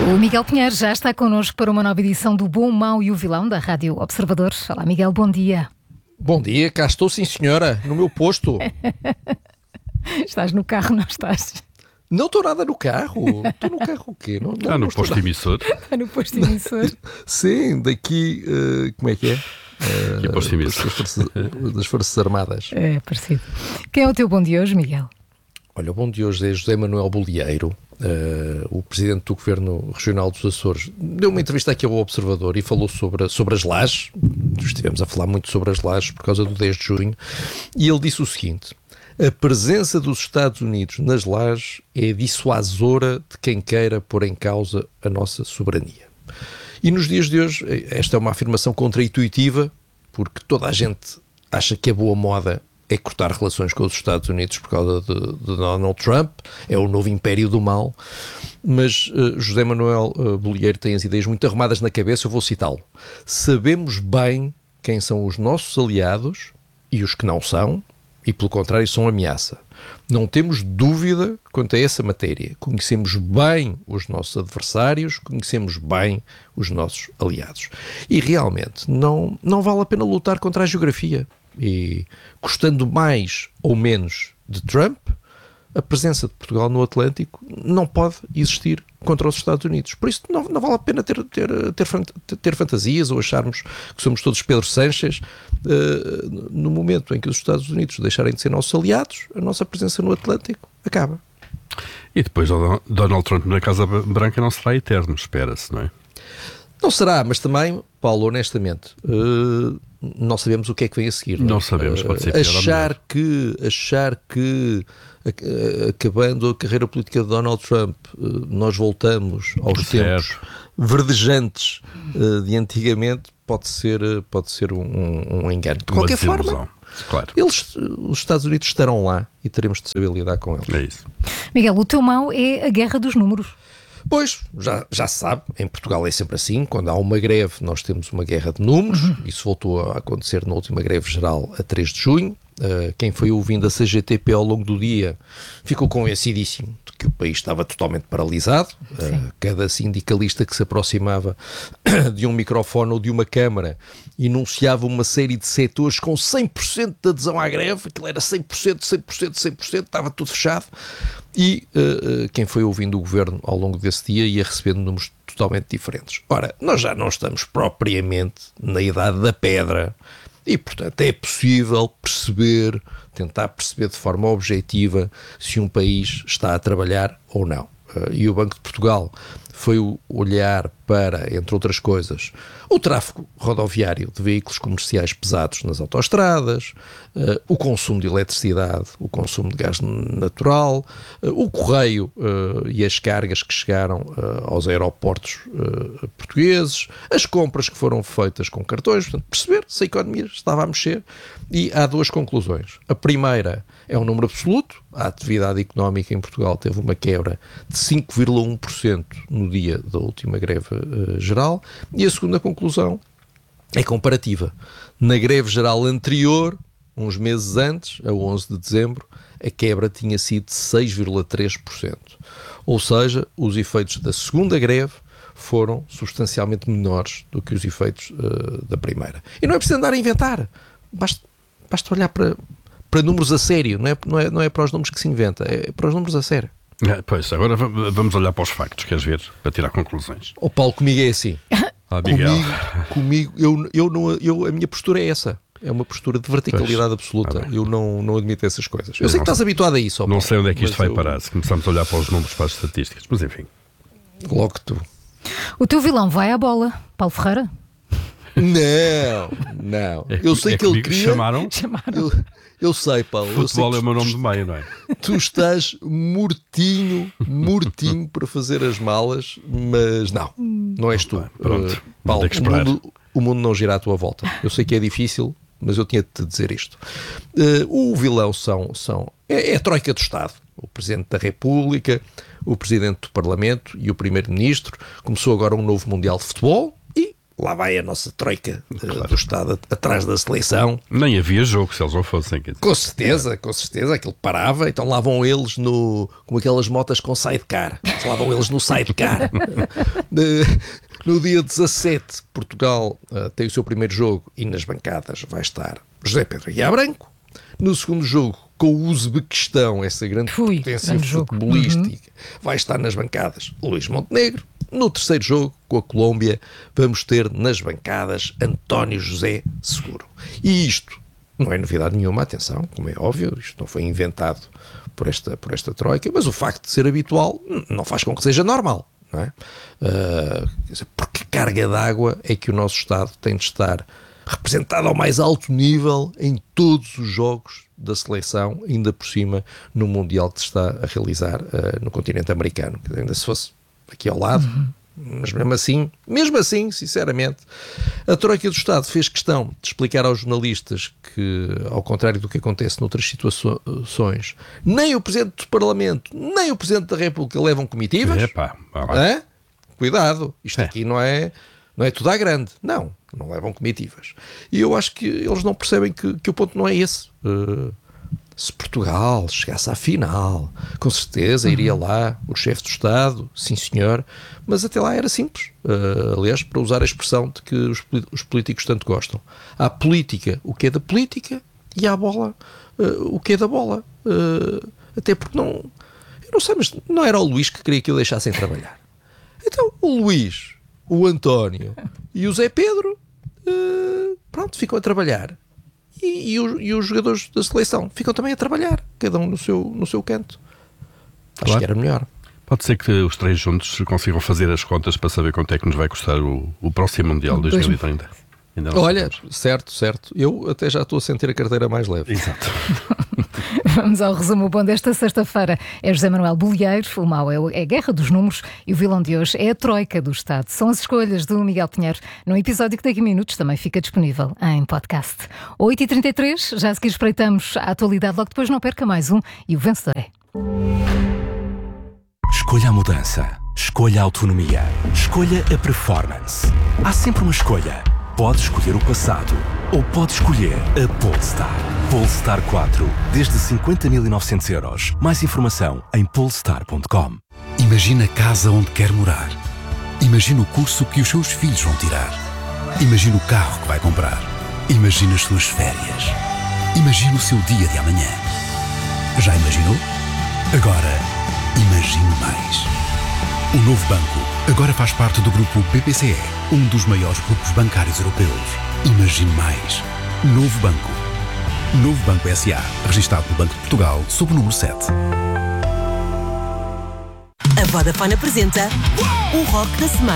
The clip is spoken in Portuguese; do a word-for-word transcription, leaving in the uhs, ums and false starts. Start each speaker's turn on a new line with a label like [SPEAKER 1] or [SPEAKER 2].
[SPEAKER 1] O Miguel Pinheiro já está connosco para uma nova edição do Bom, Mau e o Vilão da Rádio Observador. Olá, Miguel, bom dia.
[SPEAKER 2] Bom dia, cá estou, sim senhora, no meu posto.
[SPEAKER 1] Estás no carro, não estás?
[SPEAKER 2] Não estou nada no carro. Estou no carro o quê? Não, não,
[SPEAKER 3] Está no posto
[SPEAKER 2] nada.
[SPEAKER 3] emissor.
[SPEAKER 1] Está no posto emissor.
[SPEAKER 2] Sim, daqui, uh, como é que é? Uh,
[SPEAKER 3] Aqui posto emissor.
[SPEAKER 2] Das forças, das Forças Armadas.
[SPEAKER 1] É parecido. Quem é o teu bom de hoje, Miguel?
[SPEAKER 2] Olha, o bom de hoje é José Manuel Bolieiro, uh, o presidente do Governo Regional dos Açores. Deu uma entrevista aqui ao Observador e falou sobre, sobre as lajes. Estivemos a falar muito sobre as lajes por causa do dez de junho. E ele disse o seguinte: a presença dos Estados Unidos nas lajes é dissuasora de quem queira pôr em causa a nossa soberania. E nos dias de hoje, esta é uma afirmação contra-intuitiva, porque toda a gente acha que a boa moda é cortar relações com os Estados Unidos por causa de, de Donald Trump, é o novo império do mal, mas uh, José Manuel uh, Bolieiro tem as ideias muito arrumadas na cabeça, eu vou citá-lo. Sabemos bem quem são os nossos aliados e os que não são, e pelo contrário são ameaça. Não temos dúvida quanto a essa matéria. Conhecemos bem os nossos adversários, conhecemos bem os nossos aliados. E realmente não, não vale a pena lutar contra a geografia. E custando mais ou menos de Trump, a presença de Portugal no Atlântico não pode existir contra os Estados Unidos. Por isso não, não vale a pena ter, ter, ter, ter fantasias ou acharmos que somos todos Pedro Sánchez. Uh, no momento em que os Estados Unidos deixarem de ser nossos aliados, a nossa presença no Atlântico acaba.
[SPEAKER 3] E depois o Donald Trump na Casa Branca não será eterno, espera-se, não é?
[SPEAKER 2] Não será, mas também, Paulo, honestamente, uh, não sabemos o que é que vem a seguir. Não,
[SPEAKER 3] não sabemos, pode ser pior
[SPEAKER 2] achar que Achar que, acabando a carreira política de Donald Trump, uh, nós voltamos aos
[SPEAKER 3] certo.
[SPEAKER 2] tempos verdejantes uh, de antigamente, pode ser, pode ser um, um, um engano. De qualquer forma,
[SPEAKER 3] claro.
[SPEAKER 2] eles, os Estados Unidos estarão lá e teremos de saber lidar com eles.
[SPEAKER 3] É isso.
[SPEAKER 1] Miguel, o teu mau é a guerra dos números.
[SPEAKER 2] Pois, já, já se sabe, em Portugal é sempre assim, quando há uma greve nós temos uma guerra de números, isso voltou a acontecer na última greve geral a três de junho, uh, quem foi ouvindo a C G T P ao longo do dia ficou convencidíssimo de que o país estava totalmente paralisado, uh, cada sindicalista que se aproximava de um microfone ou de uma câmara enunciava uma série de setores com cem por cento de adesão à greve, aquilo era cem por cento, cem por cento, cem por cento, estava tudo fechado. E uh, quem foi ouvindo o governo ao longo desse dia ia recebendo números totalmente diferentes. Ora, nós já não estamos propriamente na idade da pedra e, portanto, é possível perceber, tentar perceber de forma objetiva se um país está a trabalhar ou não. Uh, e o Banco de Portugal foi olhar para, entre outras coisas, o tráfego rodoviário de veículos comerciais pesados nas autoestradas, uh, o consumo de eletricidade, o consumo de gás natural, uh, o correio uh, e as cargas que chegaram uh, aos aeroportos uh, portugueses, as compras que foram feitas com cartões, portanto, perceber se a economia estava a mexer. E há duas conclusões. A primeira é um número absoluto. A atividade económica em Portugal teve uma quebra de cinco vírgula um por cento no dia da última greve uh, geral. E a segunda conclusão é comparativa. Na greve geral anterior, uns meses antes, a onze de dezembro, a quebra tinha sido de seis vírgula três por cento. Ou seja, os efeitos da segunda greve foram substancialmente menores do que os efeitos uh, da primeira. E não é preciso andar a inventar. Basta, basta olhar para... para números a sério, não é, não, é, não é para os números que se inventa, é para os números a sério.
[SPEAKER 3] É, pois, agora vamos olhar para os factos, queres ver, para tirar conclusões.
[SPEAKER 2] O Paulo, comigo é assim.
[SPEAKER 3] Ah, Miguel.
[SPEAKER 2] Comigo, comigo eu, eu não, eu, a minha postura é essa. É uma postura de verticalidade pois, absoluta. Ah, eu não, não admito essas coisas. Eu, eu sei que estás habituado a isso.
[SPEAKER 3] Não
[SPEAKER 2] Paulo,
[SPEAKER 3] sei onde é que isto vai
[SPEAKER 2] eu...
[SPEAKER 3] parar, se começarmos a olhar para os números, para as estatísticas, mas enfim.
[SPEAKER 2] Logo tu.
[SPEAKER 1] O teu vilão vai à bola, Paulo Ferreira?
[SPEAKER 2] Não, não.
[SPEAKER 3] É,
[SPEAKER 2] eu sei
[SPEAKER 3] é
[SPEAKER 2] que ele queria...
[SPEAKER 1] Chamaram? Chamaram.
[SPEAKER 2] Eu, eu sei, Paulo.
[SPEAKER 3] Futebol
[SPEAKER 2] eu sei
[SPEAKER 3] é o meu nome
[SPEAKER 2] tu,
[SPEAKER 3] de meio, não é?
[SPEAKER 2] Tu estás mortinho, mortinho para fazer as malas, mas não, não és tu.
[SPEAKER 3] Pronto,
[SPEAKER 2] uh, Paulo,
[SPEAKER 3] que
[SPEAKER 2] o mundo, o mundo não gira à tua volta. Eu sei que é difícil, mas eu tinha de te dizer isto. Uh, o vilão são, são é, é a troika do Estado. O Presidente da República, o Presidente do Parlamento e o Primeiro-Ministro. Começou agora um novo Mundial de Futebol e lá vai a nossa troika claro. do Estado atrás da seleção.
[SPEAKER 3] Nem havia jogo se eles não fossem. Quer dizer.
[SPEAKER 2] Com certeza, com certeza, aquilo parava, então lá vão eles no, com aquelas motas com sidecar, lá vão eles no sidecar. No dia dezassete, Portugal uh, tem o seu primeiro jogo e nas bancadas vai estar José Pedro Aguiar Branco. No segundo jogo, com o Uzbequistão, essa grande
[SPEAKER 1] Fui,
[SPEAKER 2] potência
[SPEAKER 1] grande
[SPEAKER 2] futebolística,
[SPEAKER 1] uhum.
[SPEAKER 2] vai estar nas bancadas Luís Montenegro. No terceiro jogo, com a Colômbia, vamos ter nas bancadas António José Seguro. E isto não é novidade nenhuma, atenção, como é óbvio, isto não foi inventado por esta, por esta troika, mas o facto de ser habitual não faz com que seja normal. Não é? Uh, porque carga d'água é que o nosso Estado tem de estar representado ao mais alto nível em todos os jogos da seleção, ainda por cima no Mundial que se está a realizar uh, no continente americano. Ainda se fosse aqui ao lado, uhum. mas mesmo assim, mesmo assim, sinceramente, a Troika do Estado fez questão de explicar aos jornalistas que, ao contrário do que acontece noutras situações, nem o Presidente do Parlamento, nem o Presidente da República levam comitivas.
[SPEAKER 3] Epá, é?
[SPEAKER 2] Cuidado, isto
[SPEAKER 3] é.
[SPEAKER 2] aqui não é, não é tudo à grande. Não, não levam comitivas. E eu acho que eles não percebem que, que o ponto não é esse. Uh, se Portugal chegasse à final, com certeza iria lá o chefe do Estado, sim senhor, mas até lá era simples. Uh, aliás, para usar a expressão de que os, os políticos tanto gostam. Há política, o que é da política, e há bola, uh, o que é da bola. Uh, até porque não... Eu não sei, mas não era o Luís que queria que eu deixassem trabalhar. Então, o Luís, o António e o Zé Pedro, uh, pronto, ficam a trabalhar. E, e, o, e os jogadores da seleção ficam também a trabalhar, cada um no seu, no seu canto. Acho claro. que era melhor.
[SPEAKER 3] Pode ser que os três juntos consigam fazer as contas para saber quanto é que nos vai custar o, o próximo Mundial de dois mil e trinta.
[SPEAKER 2] Olha, sabemos. certo, certo. Eu até já estou a sentir a carteira mais leve.
[SPEAKER 3] Exato.
[SPEAKER 1] Vamos ao resumo bom desta sexta-feira. É José Manuel Bolieiro, o mau é a Guerra dos Números e o vilão de hoje é a Troika do Estado. São as escolhas do Miguel Pinheiro, num episódio que daqui a minutos também fica disponível em podcast. oito e trinta e três, já a seguir espreitamos a atualidade, logo depois não perca mais um e o vencedor é...
[SPEAKER 4] Escolha a mudança, escolha a autonomia, escolha a performance. Há sempre uma escolha. Pode escolher o passado ou pode escolher a Polestar. Polestar quatro, desde cinquenta mil e novecentos euros. Mais informação em polestar ponto com.
[SPEAKER 5] Imagina a casa onde quer morar. Imagina o curso que os seus filhos vão tirar. Imagina o carro que vai comprar. Imagina as suas férias. Imagina o seu dia de amanhã. Já imaginou? Agora, imagine mais. O Novo Banco agora faz parte do grupo B P C E, um dos maiores grupos bancários europeus. Imagine mais. Novo Banco. Novo Banco S A, registado no Banco de Portugal, sob o número sete.
[SPEAKER 6] A Vodafone apresenta o Rock da Semana.